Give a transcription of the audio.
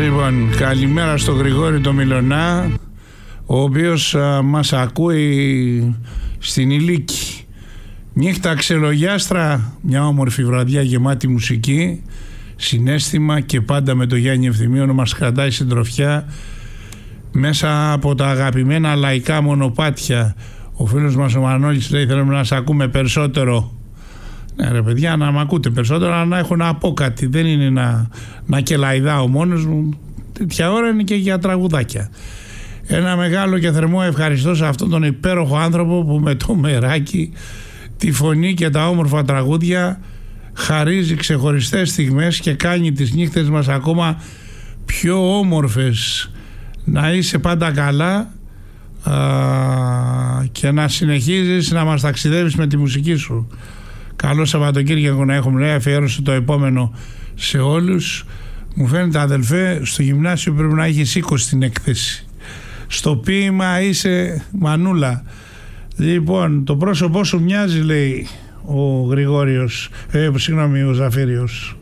Λοιπόν, καλημέρα στο Γρηγόρη το Μιλωνά, ο οποίος μας ακούει στην Ηλίκη. Νύχτα ξελογιάστρα, μια όμορφη βραδιά γεμάτη μουσική, συναίσθημα και πάντα με το Γιάννη Ευθυμίου να μας κρατάει συντροφιά μέσα από τα αγαπημένα λαϊκά μονοπάτια. Ο φίλος μας ο Μανώλης λέει: θέλουμε να σας ακούμε περισσότερο. Ναι ρε παιδιά, να με ακούτε περισσότερο, αλλά να έχω να πω κάτι. Δεν είναι να κελαϊδάω μόνος μου. Τέτοια ώρα είναι και για τραγουδάκια. Ένα μεγάλο και θερμό ευχαριστώ σε αυτόν τον υπέροχο άνθρωπο που με το μεράκι, τη φωνή και τα όμορφα τραγούδια χαρίζει ξεχωριστές στιγμές και κάνει τις νύχτες μας ακόμα πιο όμορφες. Να είσαι πάντα καλά και να συνεχίζεις να μας ταξιδεύεις με τη μουσική σου. Καλό Σαββατοκύριακο να έχουμε. Λέει, αφιέρωσε το επόμενο σε όλους. Μου φαίνεται, αδελφέ, στο γυμνάσιο πρέπει να έχεις 20 στην έκθεση. Στο ποίημα είσαι μανούλα. Λοιπόν, το πρόσωπό σου μοιάζει, λέει ο Γρηγόριος, ο Ζαφύριος.